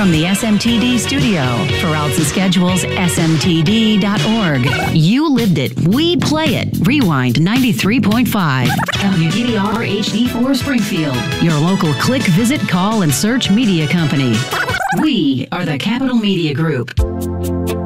from the SMTD studio. For routes and schedules, smtd.org. You lived it. We play it. Rewind 93.5. WDBR HD4 Springfield. Your local click, visit, call, and search media company. We are the Capital Media Group.